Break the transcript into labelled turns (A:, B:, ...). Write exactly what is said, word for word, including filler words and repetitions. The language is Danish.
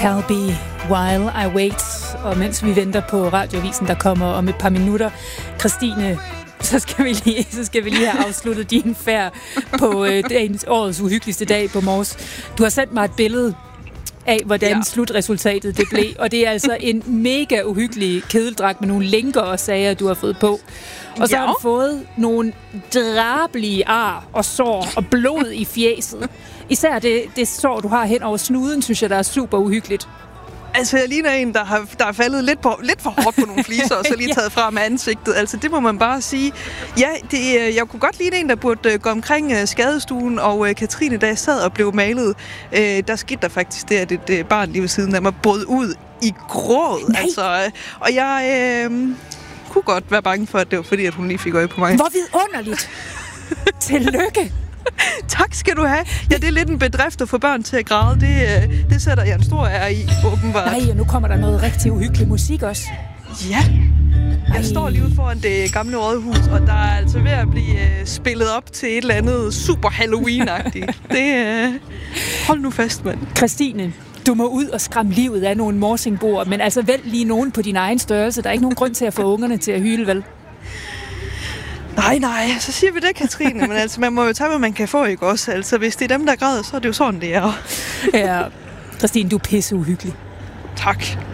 A: I'll be while I wait. Og mens vi venter på radioavisen, der kommer om et par minutter, Christine, så skal vi lige, så skal vi lige have afsluttet din færd på øh, dagens, årets uhyggeligste dag på Mors. Du har sendt mig et billede af, hvordan ja. slutresultatet det blev. Og det er altså en mega uhyggelig kedeldragt med nogle lænker og sager, du har fået på. Og så ja. har du fået nogle drabelige ar og sår og blod i fjeset. Især det, det sår, du har hen over snuden, synes jeg, der er super uhyggeligt.
B: Altså, jeg ligner en, der har, der er faldet lidt, på, lidt for hårdt på nogle fliser, og så lige taget fra med ansigtet. Altså, det må man bare sige. Ja, det, jeg kunne godt ligne en, der burde gå omkring skadestuen, og Katrine, da jeg sad og blev malet, øh, der skete der faktisk det, at et øh, barn lige ved siden af mig brød ud i gråd.
A: Nej.
B: Altså, øh, og jeg øh, kunne godt være bange for, at det var fordi, at hun lige fik øje på mig.
A: Hvor vidunderligt! Tillykke!
B: Tak skal du have. Ja, det er lidt en bedrift at få børn til at græde. Det, det sætter jeg en stor ære i, åbenbart.
A: Nej, og nu kommer der noget rigtig uhyggelig musik også.
B: Ja. Jeg Ej. står lige ude foran det gamle rådhus, og der er altså ved at blive uh, spillet op til et eller andet super Halloween-agtigt. Det, uh... Hold nu fast, mand.
A: Christine, du må ud og skræmme livet af nogle morsingboer, men altså vælg lige nogen på din egen størrelse. Der er ikke nogen grund til at få ungerne til at hyle, vel?
B: Nej, nej, så siger vi det, Katrine. Men altså, man må jo tage, hvad man kan få, ikke også? Altså, hvis det er dem, der græder, så er det jo sådan, det er.
A: Ja, Christine, du er pisse uhyggelig.
B: Tak.